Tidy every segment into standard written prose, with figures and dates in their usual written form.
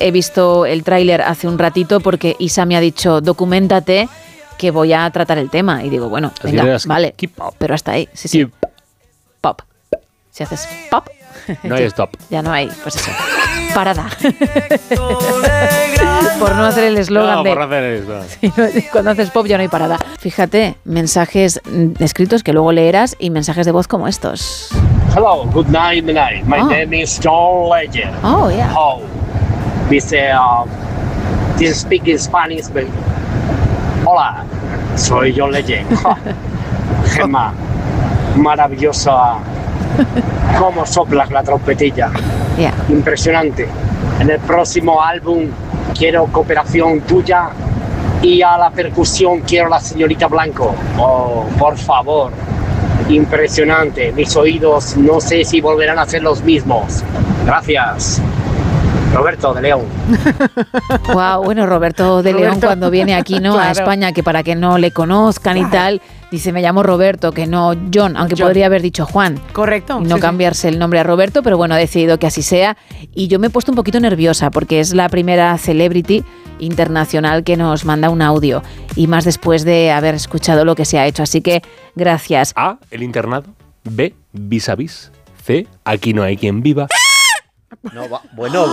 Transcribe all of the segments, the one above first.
He visto el tráiler hace un ratito porque Isa me ha dicho, documéntate que voy a tratar el tema. Y digo, bueno, venga, vale, pero hasta ahí. Sí. Pop. Si haces pop... No hay stop. Ya no hay, pues eso. Parada. Por no hacer el eslogan por hacer esto. Sí, cuando haces pop ya no hay parada. Fíjate, mensajes escritos que luego leerás y mensajes de voz como estos. Hello, good night. My name is John Legend. Oh, yeah. Dice, do you speak Spanish? Hola, soy John Legend. Gemma, maravillosa. Cómo soplas la trompetilla. Yeah. Impresionante. En el próximo álbum quiero cooperación tuya y a la percusión quiero la señorita Blanco. Oh, por favor. Impresionante. Mis oídos no sé si volverán a ser los mismos. Gracias. Roberto de León. Wow, bueno, Roberto de León cuando viene aquí, ¿no? Claro. A España, que para que no le conozcan y tal, dice, me llamo Roberto, que no John, aunque podría haber dicho Juan. Correcto. Y no cambiarse el nombre a Roberto, pero bueno, ha decidido que así sea. Y yo me he puesto un poquito nerviosa porque es la primera celebrity internacional que nos manda un audio. Y más después de haber escuchado lo que se ha hecho. Así que, gracias. A, el internado. B, vis a vis. C, aquí no hay quien viva. No, bueno.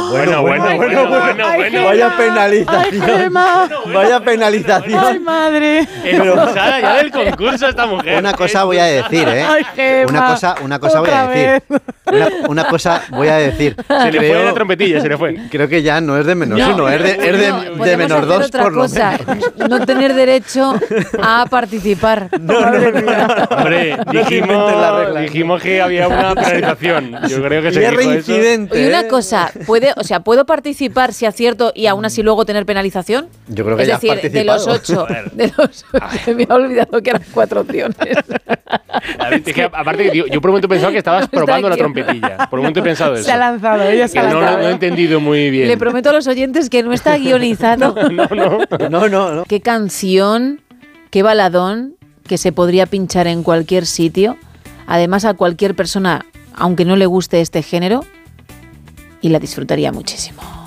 Vaya penalización. Vaya penalización. Ay, madre. Expulsada ya del concurso esta mujer. Una cosa voy a decir, ¿eh? Ay, Gemma. Una cosa voy a decir. Una cosa voy a decir. Se le fue la trompetilla, se le fue. Creo que ya no es de -1, es de -2 por lo menos. No tener derecho a participar. No. Hombre, dijimos que había una penalización. Yo creo que se dijo reincidente. Y una cosa, ¿puedo participar si acierto y aún así luego tener penalización? Yo creo que es ya decir, has participado. de los 8, se me ha olvidado que eran 4 opciones. Es que, aparte, yo por un momento pensaba que estabas probando la trompetilla. Por un momento he pensado eso. Se ha lanzado, ella se ha lanzado. No he entendido muy bien. Le prometo a los oyentes que no está guionizado. No. Qué canción, qué baladón que se podría pinchar en cualquier sitio. Además, a cualquier persona, aunque no le guste este género, y la disfrutaría muchísimo.